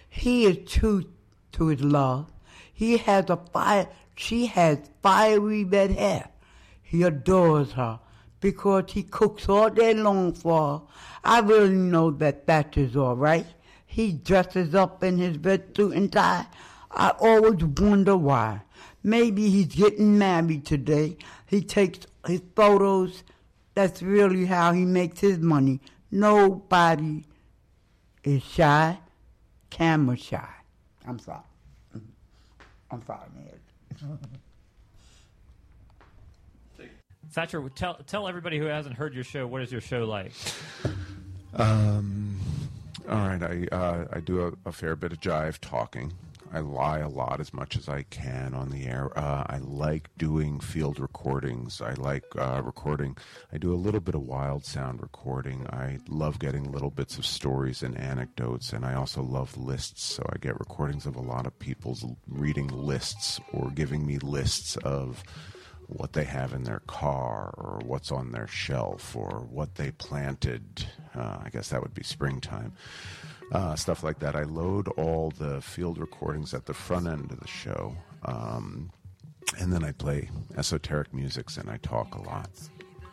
He is true to his love. He has she has fiery red hair. He adores her because he cooks all day long for her. I really know that is all right. He dresses up in his red suit and tie. I always wonder why. Maybe he's getting married today. He takes his photos. That's really how he makes his money. Nobody is shy, camera shy. I'm sorry. I'm sorry, man. Thatcher, tell everybody who hasn't heard your show, what is your show like? All right, I do a fair bit of jive talking. I lie a lot as much as I can on the air. I like doing field recordings. I like recording. I do a little bit of wild sound recording. I love getting little bits of stories and anecdotes, and I also love lists. So I get recordings of a lot of people's reading lists or giving me lists of what they have in their car or what's on their shelf or what they planted. I guess that would be springtime. Stuff like that. I load all the field recordings at the front end of the show, and then I play esoteric musics and I talk a lot.